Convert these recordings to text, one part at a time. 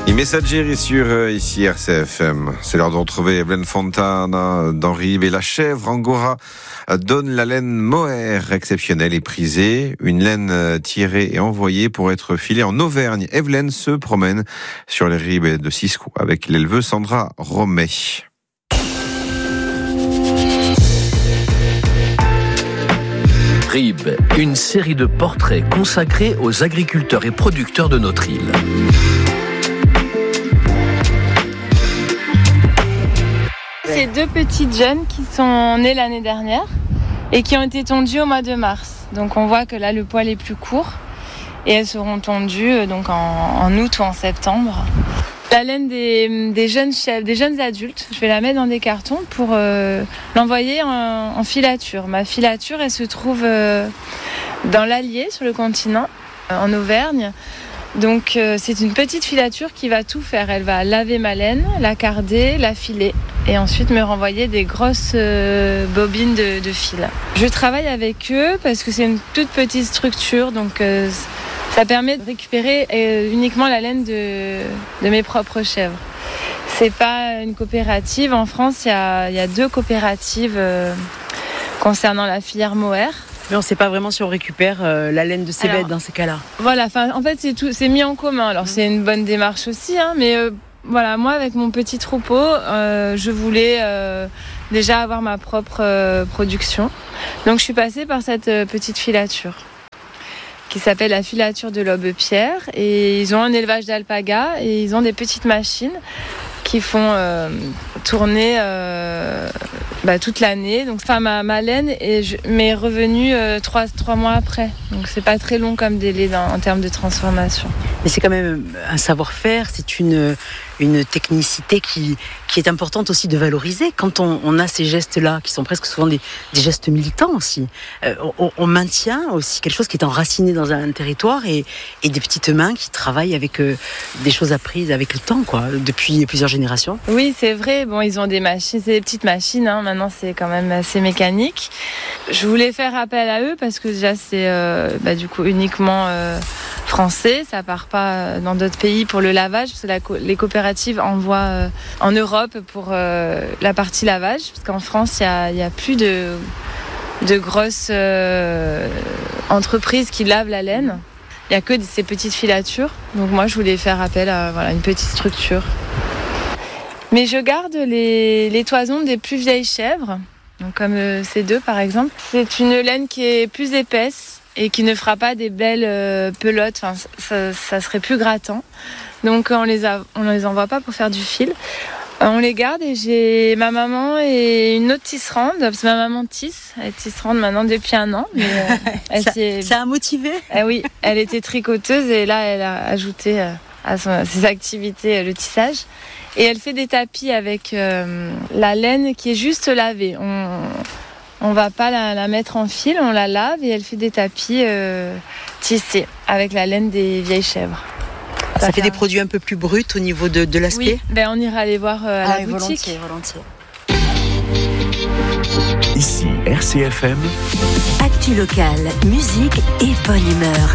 Messagerie sur ici RCFM. C'est l'heure de retrouver Evelyne Fontana dans Ribe et la chèvre Angora donne la laine mohair exceptionnelle et prisée. Une laine tirée et envoyée pour être filée en Auvergne. Evelyne se promène sur les Ribes de Cisco avec l'éleveuse Sandra Romet. Ribe, une série de portraits consacrés aux agriculteurs et producteurs de notre île. C'est deux petites jeunes qui sont nées l'année dernière et qui ont été tondues au mois de mars. Donc on voit que là le poil est plus court et elles seront tondues donc en août ou en septembre. La laine des jeunes chèvres, des jeunes adultes, je vais la mettre dans des cartons pour l'envoyer en filature. Ma filature, elle se trouve dans l'Allier, sur le continent, en Auvergne. Donc c'est une petite filature qui va tout faire. Elle va laver ma laine, la carder, la filer et ensuite me renvoyer des grosses bobines de fil. Je travaille avec eux parce que c'est une toute petite structure, donc ça permet de récupérer uniquement la laine de mes propres chèvres. C'est pas une coopérative. En France, il y a deux coopératives concernant la filière mohair. Mais on ne sait pas vraiment si on récupère la laine de ces bêtes dans ces cas-là. Voilà, en fait c'est mis en commun. Alors c'est une bonne démarche aussi, mais voilà, moi avec mon petit troupeau, je voulais déjà avoir ma propre production. Donc je suis passée par cette petite filature qui s'appelle la filature de l'Aube-Pierre. Et ils ont un élevage d'alpagas et ils ont des petites machines qui font tourner toute l'année. Donc ma laine m'est revenue 3 mois après. Donc c'est pas très long comme délai en termes de transformation. Mais c'est quand même un savoir-faire, c'est une technicité qui est importante aussi de valoriser. Quand on a ces gestes-là, qui sont presque souvent des gestes militants aussi, on maintient aussi quelque chose qui est enraciné dans un territoire et des petites mains qui travaillent avec des choses apprises avec le temps, quoi, depuis plusieurs générations. Oui, c'est vrai. Bon, ils ont des machines, c'est des petites machines. Maintenant, c'est quand même assez mécanique. Je voulais faire appel à eux parce que déjà, c'est du coup uniquement français. Ça part pas dans d'autres pays pour le lavage parce que les coopératives envoient en Europe pour la partie lavage parce qu'en France, il y a plus de grosses entreprises qui lavent la laine. Il y a que ces petites filatures. Donc moi, je voulais faire appel à une petite structure. Mais je garde les toisons des plus vieilles chèvres, donc comme ces deux par exemple. C'est une laine qui est plus épaisse et qui ne fera pas des belles pelotes. Enfin, ça serait plus grattant. Donc on les envoie pas pour faire du fil. On les garde et j'ai ma maman et une autre tisserande, parce que ma maman tisse. Elle est tisserande maintenant depuis 1 an. Mais ça a motivé. Oui, elle était tricoteuse et là elle a ajouté à ses activités le tissage. Et elle fait des tapis avec la laine qui est juste lavée. On va pas la mettre en fil, on la lave et elle fait des tapis tissés avec la laine des vieilles chèvres. Ça fait des produits un peu plus bruts au niveau de l'aspect. Oui, on ira les voir à la boutique. Volontiers. Ici RCFM. Actu locale, musique et bonne humeur.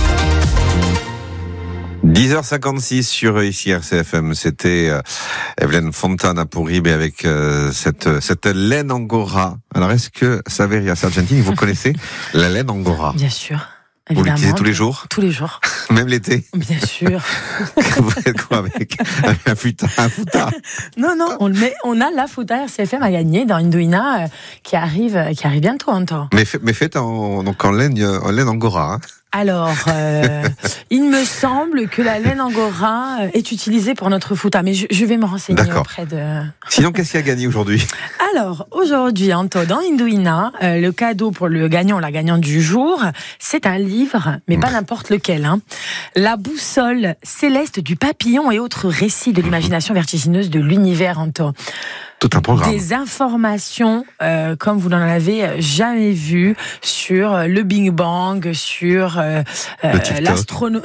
10h56 sur ici RCFM, c'était Evelyne Fontana pour Ribe avec cette laine Angora. Alors est-ce que Saveria Sargentini, vous connaissez la laine Angora? Bien sûr. Vous l'utilisez tous les jours? Tous les jours. Même l'été? Bien sûr. Vous faites quoi avec un foutard? Non, on a la fouta RCFM à gagner dans Indouina qui arrive bientôt en temps. Mais faites en laine Angora, hein. Alors, il me semble que la laine Angora est utilisée pour notre fouta, mais je vais me renseigner auprès de... Sinon, qu'est-ce qu'il y a gagné aujourd'hui? Alors, aujourd'hui, Anto, dans Indouina, le cadeau pour la gagnante du jour, c'est un livre, mais pas n'importe lequel. La boussole céleste du papillon et autres récits de l'imagination vertigineuse de l'univers, Anto. Tout un programme. Des informations comme vous n'en avez jamais vu sur le Big Bang, sur l'astronomie.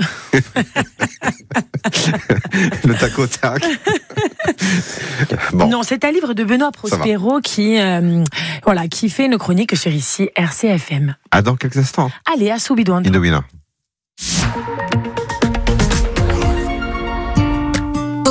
Le tac au tac. Bon. Non, c'est un livre de Benoît Prospero qui fait une chronique sur ici RCFM. À dans quelques instants. Allez, à Soubidouan. Indouina.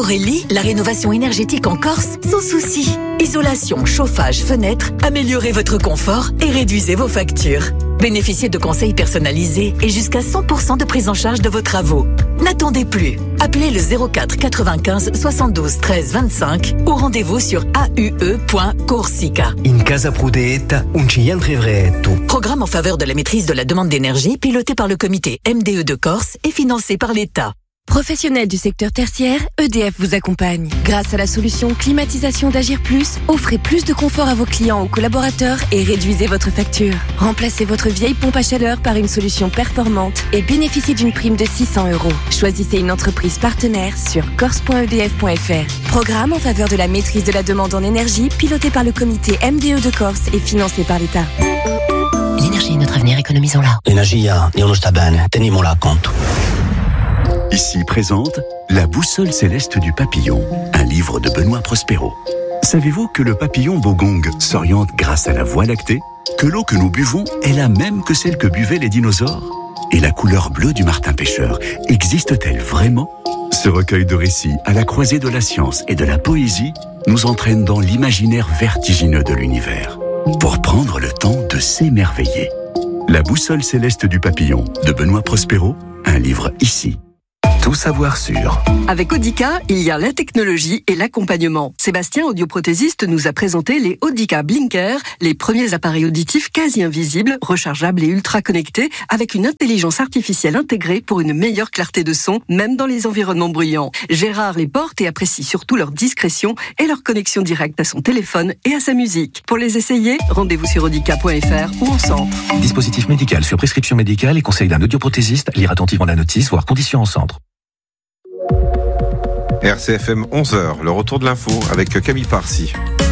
Aurélie, la rénovation énergétique en Corse, sans souci. Isolation, chauffage, fenêtre, améliorez votre confort et réduisez vos factures. Bénéficiez de conseils personnalisés et jusqu'à 100% de prise en charge de vos travaux. N'attendez plus. Appelez le 04 95 72 13 25 ou rendez-vous sur aue.corsica. In casa prudetta, un ci entrevretto. Programme en faveur de la maîtrise de la demande d'énergie piloté par le comité MDE de Corse et financé par l'État. Professionnels du secteur tertiaire, EDF vous accompagne. Grâce à la solution climatisation d'Agir Plus, offrez plus de confort à vos clients ou collaborateurs et réduisez votre facture. Remplacez votre vieille pompe à chaleur par une solution performante et bénéficiez d'une prime de 600 €. Choisissez une entreprise partenaire sur corse.edf.fr. Programme en faveur de la maîtrise de la demande en énergie piloté par le comité MDE de Corse et financé par l'État. L'énergie est notre avenir, économisons-la. L'energia non sta bene, teniamola a conto. Ici présente La boussole céleste du papillon, un livre de Benoît Prospero. Savez-vous que le papillon bogong s'oriente grâce à la Voie lactée? Que l'eau que nous buvons est la même que celle que buvaient les dinosaures? Et la couleur bleue du martin pêcheur existe-t-elle vraiment? Ce recueil de récits à la croisée de la science et de la poésie nous entraîne dans l'imaginaire vertigineux de l'univers, pour prendre le temps de s'émerveiller. La boussole céleste du papillon de Benoît Prospero, un livre ici. Tout savoir sur. Avec Audica, il y a la technologie et l'accompagnement. Sébastien, audioprothésiste, nous a présenté les Audica Blinker, les premiers appareils auditifs quasi invisibles, rechargeables et ultra connectés, avec une intelligence artificielle intégrée pour une meilleure clarté de son, même dans les environnements bruyants. Gérard les porte et apprécie surtout leur discrétion et leur connexion directe à son téléphone et à sa musique. Pour les essayer, rendez-vous sur audica.fr ou en centre. Dispositif médical sur prescription médicale et conseil d'un audioprothésiste. Lire attentivement la notice, voire conditions en centre. RCFM 11h, le retour de l'info avec Camille Parsi.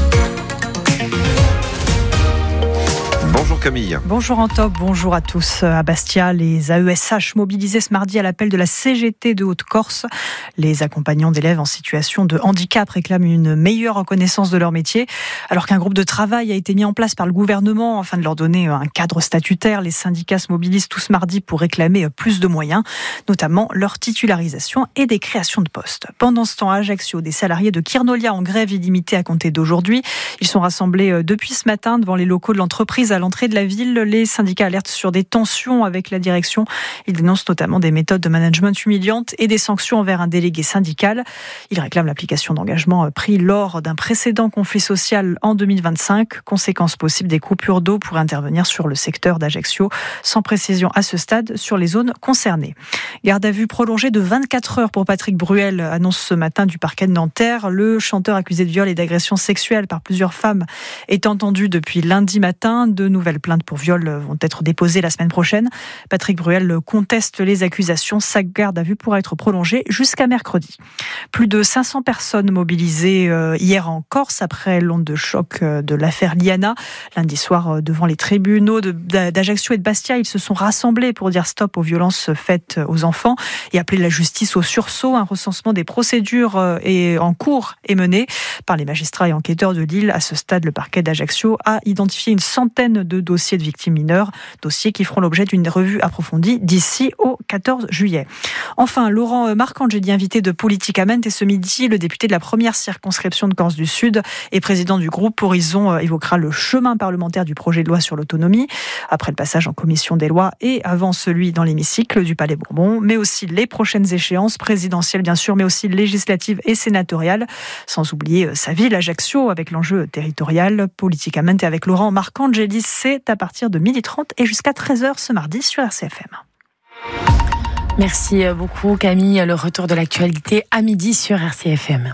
Bonjour Camille. Bonjour Antop, bonjour à tous. À Bastia, les AESH mobilisés ce mardi à l'appel de la CGT de Haute-Corse. Les accompagnants d'élèves en situation de handicap réclament une meilleure reconnaissance de leur métier. Alors qu'un groupe de travail a été mis en place par le gouvernement afin de leur donner un cadre statutaire, les syndicats se mobilisent tous mardi pour réclamer plus de moyens, notamment leur titularisation et des créations de postes. Pendant ce temps, à Ajaccio, des salariés de Kirnolia en grève illimitée à compter d'aujourd'hui. Ils sont rassemblés depuis ce matin devant les locaux de l'entreprise à l'entrée de la ville. Les syndicats alertent sur des tensions avec la direction. Ils dénoncent notamment des méthodes de management humiliantes et des sanctions envers un délégué syndical. Ils réclament l'application d'engagements pris lors d'un précédent conflit social en 2025. Conséquence possible, des coupures d'eau pourraient intervenir sur le secteur d'Ajaccio, sans précision à ce stade sur les zones concernées. Garde à vue prolongée de 24 heures pour Patrick Bruel, annonce ce matin du parquet de Nanterre. Le chanteur accusé de viol et d'agression sexuelle par plusieurs femmes est entendu depuis lundi matin. De nouvelles plaintes pour viol vont être déposées la semaine prochaine. Patrick Bruel conteste les accusations. Sa garde à vue pourra être prolongée jusqu'à mercredi. Plus de 500 personnes mobilisées hier en Corse après l'onde de choc de l'affaire Liana. Lundi soir, devant les tribunaux d'Ajaccio et de Bastia, ils se sont rassemblés pour dire stop aux violences faites aux enfants et appeler la justice au sursaut. Un recensement des procédures en cours est mené par les magistrats et enquêteurs de Lille. À ce stade, le parquet d'Ajaccio a identifié une centaine de dossiers de victimes mineures, dossiers qui feront l'objet d'une revue approfondie d'ici au 14 juillet. Enfin, Laurent Marcangeli, invité de Politicamente, et ce midi, le député de la première circonscription de Corse du Sud et président du groupe Horizon évoquera le chemin parlementaire du projet de loi sur l'autonomie, après le passage en commission des lois et avant celui dans l'hémicycle du Palais Bourbon, mais aussi les prochaines échéances présidentielles bien sûr, mais aussi législatives et sénatoriales, sans oublier sa ville, Ajaccio, avec l'enjeu territorial. Politicamente avec Laurent Marcangeli, c'est à partir de 12h30 et jusqu'à 13h ce mardi sur RCFM. Merci beaucoup Camille. Le retour de l'actualité à midi sur RCFM.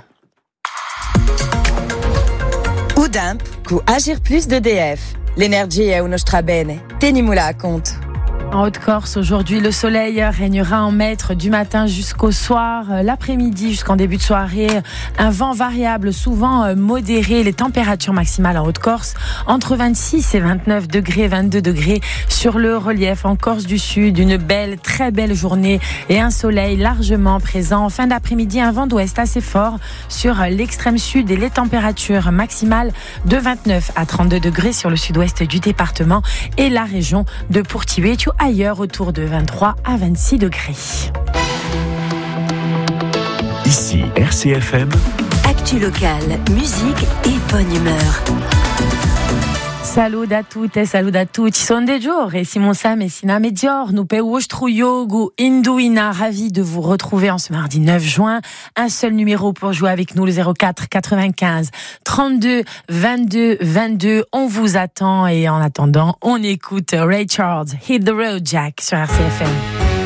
Udimp, cu Agir Plus d'EDF. L'énergie è uno strabene. Tenimula a conto. En Haute-Corse, aujourd'hui, le soleil régnera en maître du matin jusqu'au soir, l'après-midi jusqu'en début de soirée. Un vent variable, souvent modéré. Les températures maximales en Haute-Corse, entre 26 et 29 degrés, 22 degrés sur le relief. En Corse du Sud, une belle, très belle journée et un soleil largement présent. En fin d'après-midi, un vent d'ouest assez fort sur l'extrême sud et les températures maximales de 29 à 32 degrés sur le sud-ouest du département et la région de Porto-Vecchio. Ailleurs, autour de 23 à 26 degrés. Ici, RCFM, Actu locale, musique et bonne humeur. Salut à toutes et salut à tous. Ci sono dei giorni, Simon Sam et Sina Medior. Nous payons Yogu Induina. Ravi de vous retrouver en ce mardi 9 juin. Un seul numéro pour jouer avec nous, le 04 95 32 22 22. On vous attend et en attendant, on écoute Ray Charles, Hit the Road Jack sur RCFM.